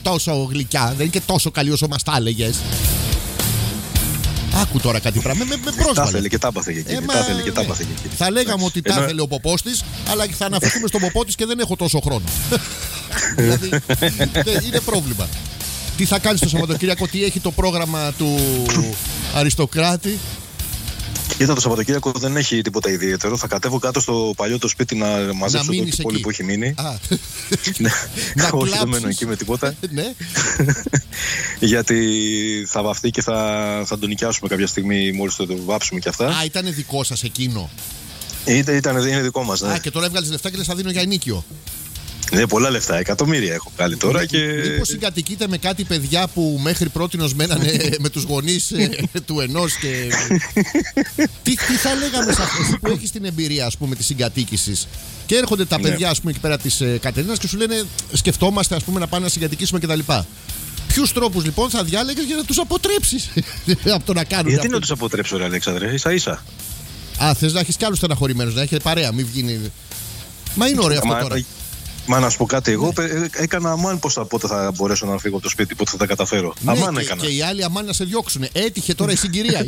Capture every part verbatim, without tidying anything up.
τόσο γλυκιά, δεν είναι και τόσο καλή όσο μας τα έλεγες. Άκου τώρα κάτι πράγμα, με, με πρόσβαλε. Τα ήθελε και τα έπαθε και εκείνη. Τα ήθελε και τα έπαθε και εκείνη. Θα λέγαμε ότι τα ήθελε ο ποπός της, αλλά θα αναφερθούμε στον ποπό της και δεν έχω τόσο χρόνο. Δηλαδή, είναι πρόβλημα. Τι θα κάνεις το Σαββατοκύριακο, τι έχει το πρόγραμμα του Αριστοκράτη? Κοίτα, το Σαββατοκύριακο δεν έχει τίποτα ιδιαίτερο. Θα κατέβω κάτω στο παλιό το σπίτι να μαζέψω να το πόλη που έχει μείνει. Να όχι, δεν μένω εκεί με τίποτα. Ναι. Γιατί θα βαφτεί και θα, θα τον νοικιάσουμε κάποια στιγμή μόλις το, το βάψουμε και αυτά. Α, ήταν δικό σας εκείνο? Ήταν, ήταν, είναι δικό μας, ναι. Α, και τώρα έβγαλες λεφτά και λες θα δίνω για ενίκιο. Ναι, πολλά λεφτά, εκατομμύρια έχω βγάλει τώρα. Και... Μήπως συγκατοικείτε με κάτι παιδιά που μέχρι πρότινος μένανε με τους γονείς του ενός και... τι, τι θα λέγαμε σε αυτό που έχεις την εμπειρία, ας πούμε, της συγκατοίκησης και έρχονται τα παιδιά, ας πούμε, εκεί πέρα της Κατερίνας και σου λένε σκεφτόμαστε, ας πούμε, να πάμε να συγκατοικήσουμε κτλ. Ποιους τρόπους λοιπόν θα διάλεγες για να τους αποτρέψεις από το να κάνουν? Γιατί αυτό... να τους αποτρέψω, ρε Αλέξανδρε, ίσα ίσα. Α, θες να έχεις κι άλλους στεναχωρημένους, να έχετε παρέα, μην βγαίνει. Μα είναι ωραίο αυτό τώρα. Μα να σου πω κάτι, εγώ ναι. έκανα αμάν πώς θα, πότε θα μπορέσω να φύγω από το σπίτι, πότε θα τα καταφέρω. Ναι, αμάν και, έκανα. Και οι άλλοι αμάν να σε διώξουν. Έτυχε τώρα η συγκυρία.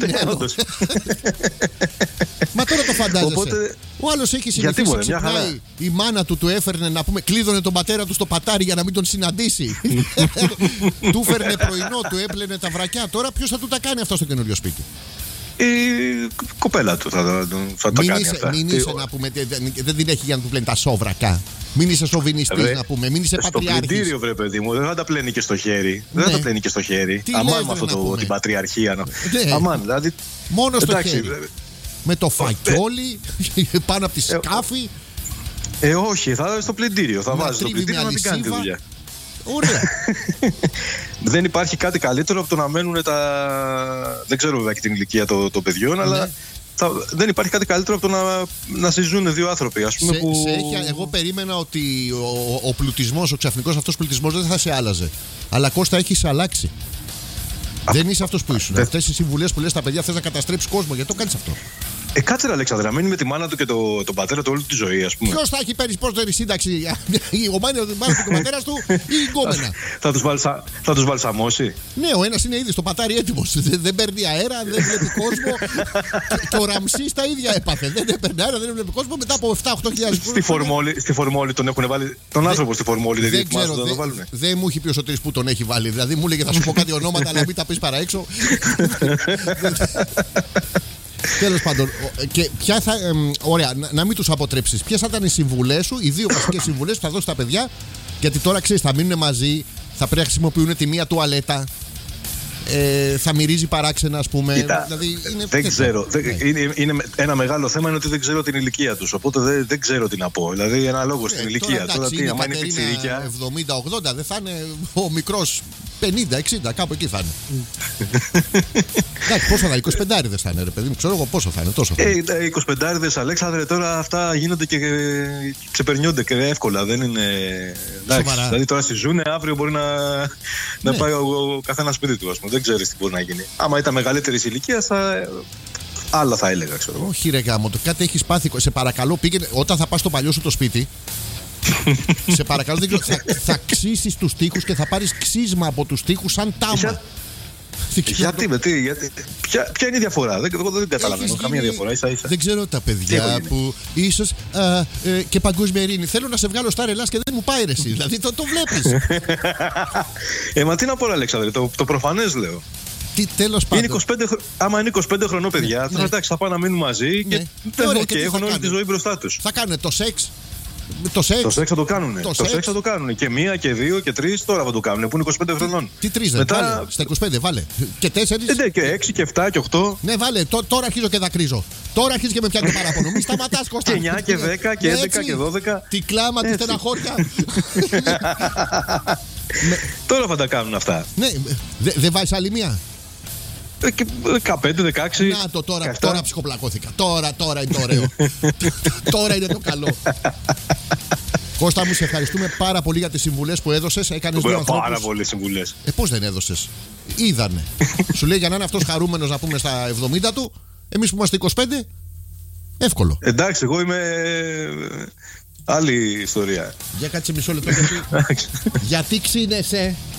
Μα τώρα το φαντάζεσαι. Οπότε... Ο άλλος έχει συνηθίσει, ξυπνάει, η μάνα του του έφερνε να πούμε, κλείδωνε τον πατέρα του στο πατάρι για να μην τον συναντήσει. Του φέρνε πρωινό, του έπλαινε τα βρακιά. Τώρα ποιος θα του τα κάνει αυτό στο καινούριο σπίτι? Η κοπέλα του θα, θα τα κάνει είσαι, αυτά. Μην είσαι να πούμε, δεν την έχει για να του πλένει τα σόβρακα. Μην είσαι σοβινιστής να πούμε, μην είσαι πατριάρχης. Στο πλυντήριο, βρε παιδί μου, δεν θα τα πλένει και στο χέρι. Ναι. Δεν θα τα πλένει και στο χέρι. Τι αμάν με αυτό το, την πατριαρχία. Ναι. Αμάν, δηλαδή. Μόνο στο εντάξει, χέρι. Βρε. Με το φακιόλι πάνω από τη σκάφη. Ε, ε, όχι, θα στο πλυντήριο. Θα βάζει το πλυντήριο να την κάνει τη δουλειά. Ωραία. Δεν υπάρχει κάτι καλύτερο από το να μένουν τα. Δεν ξέρω βέβαια και την ηλικία των το παιδιών, ναι. αλλά θα... δεν υπάρχει κάτι καλύτερο από το να, να συζούν δύο άνθρωποι. Ας πούμε, σε, που... σε έχει... Εγώ περίμενα ότι ο, ο πλουτισμός, ο ξαφνικός αυτός πλουτισμός δεν θα σε άλλαζε. Αλλά Κώστα, έχεις αλλάξει. Α, δεν είσαι αυτός που ήσουν. Αυτές οι συμβουλές που λες στα παιδιά, θες να καταστρέψεις κόσμο. Γιατί το κάνεις αυτό? Ε, κάτσε ρε Αλέξανδρα, μένει με τη μάνα του και το, τον πατέρα του όλη τη ζωή, ας πούμε. Ποιος θα έχει περισσότερη σύνταξη, ο μάνα του και ο πατέρας του ή η γκόμενα? Θα τους, βαλσα, θα τους βαλσαμώσει. Ναι, ο ένας είναι ήδη στο πατάρι έτοιμος. Δεν παίρνει αέρα, δεν βλέπει κόσμο. Και ο Ραμσής τα ίδια έπαθε. Δεν έπαιρνε αέρα, δεν βλέπει κόσμο μετά από επτά οχτώ χιλιάδες στη, φορμόλη, στη φορμόλη τον έχουν βάλει. Τον άνθρωπο στη φορμόλη, δεν, δεν ξέρω. Δεν δε, δε μου έχει πει ο Σωτήρης που τον έχει βάλει. Δηλαδή μου έλεγε θα σου πω κάτι ονόματα, αλλά μην τα πει παρά έξω. Τέλος πάντων, και ποια θα, ε, ωραία, να, να μην τους αποτρέψεις. Ποιες θα ήταν οι συμβουλές σου, οι δύο βασικές συμβουλές που θα δώσεις στα παιδιά? Γιατί τώρα ξέρεις, θα μείνουν μαζί, θα πρέπει να χρησιμοποιούν τη μία τουαλέτα, ε, θα μυρίζει παράξενα, ας πούμε. Κοίτα, δηλαδή, είναι δεν ξέρω. Ναι. Είναι, είναι ένα μεγάλο θέμα είναι ότι δεν ξέρω την ηλικία τους. Οπότε δεν, δεν ξέρω τι να πω. Δηλαδή, ένα λόγο στην ηλικία. Τώρα, εντάξει, τώρα τι, άμα είναι πιτσιρίκια εβδομήντα ογδόντα, δεν θα είναι ο μικρός πενήντα εξήντα, κάπου εκεί θα είναι. Εντάξει, πόσο θα είναι, εικοσιπεντάριδες θα είναι, ρε παιδί μου, ξέρω εγώ πόσο θα είναι, τόσο θα είναι. Ε, εικοσιπεντάριδες, Αλέξανδρε, τώρα αυτά γίνονται και ξεπερνιόνται και εύκολα, δεν είναι. Εντάξει, δηλαδή τώρα στη ζούνε, αύριο μπορεί να, ναι. να πάει ο, ο καθένας σπίτι του, ας πούμε. Δεν ξέρεις τι μπορεί να γίνει. Άμα ήταν μεγαλύτερη ηλικία, θα. Άλλα θα έλεγα, ξέρω εγώ. Όχι, ρε γάμο, το κάτι έχει πάθει. Σε παρακαλώ, πήγαινε όταν θα πας στο παλιό σου το σπίτι. Σε παρακαλώ, δεν ξέρω, θα, θα ξύσεις τους τοίχους και θα πάρεις ξύσμα από τους τοίχους σαν τάμα. Για... γιατί, με τι, γιατί, ποια, ποια είναι η διαφορά? Δεν, εγώ δεν καταλαβαίνω γίνει... καμία διαφορά, ίσα ίσα. Δεν ξέρω τα παιδιά που ίσως α, ε, και παγκόσμια ειρήνη. Θέλω να σε βγάλω στα ρελάς και δεν μου πάει ρε εσύ. Δηλαδή το, το βλέπεις. ε, μα τι να πω, Αλέξανδρε, το, το προφανές λέω. Τι, τέλος πάντων. Είναι είκοσι πέντε, άμα είναι είκοσι πέντε χρονών παιδιά, ναι, τώρα ναι. εντάξει, θα πάνε να μείνουν μαζί ναι. και, ναι. Ωραία, και, και έχουν όλη τη ζωή μπροστά τους. Θα κάνουν το σεξ. Το σεξ. Το σεξ θα το κάνουν. Το, το σεξ θα το κάνουν. Και μία και δύο και τρεις τώρα θα το κάνουν. Που είναι είκοσι πέντε χρονών. Τι τρεις δεν Μετά... βάλε. Στα είκοσι πέντε βάλε. Και τέσσερις. Ναι, και έξι και επτά και οκτώ. Ναι, βάλε. Τ, τώρα αρχίζω και δακρύζω. Τώρα αρχίζει και με πιάνει παράπονο. Μην σταματάς, Κώστα. Και εννιά και δέκα και έντεκα και δώδεκα. Τι κλάμα, τη στεναχώρια. Τώρα θα τα κάνουν αυτά. Ναι, δεν βάζεις άλλη μία. δεκαπέντε δεκαέξι. Να το τώρα, τώρα ψυχοπλακώθηκα. Τώρα, τώρα είναι το ωραίο. Τώρα είναι το καλό. Κώστα μου, σε ευχαριστούμε πάρα πολύ για τις συμβουλές που έδωσες. Έκανες δύο ανθρώπους. Πάρα πολλές συμβουλές. Ε, πώς δεν έδωσες? Είδανε. Σου λέει για να είναι αυτός χαρούμενος να πούμε στα εβδομήντα του, εμείς που είμαστε είκοσι πέντε, εύκολο. Εντάξει, εγώ είμαι άλλη ιστορία. Για κάτσε μισό λεπτό γιατί, γιατί ξύνεσαι.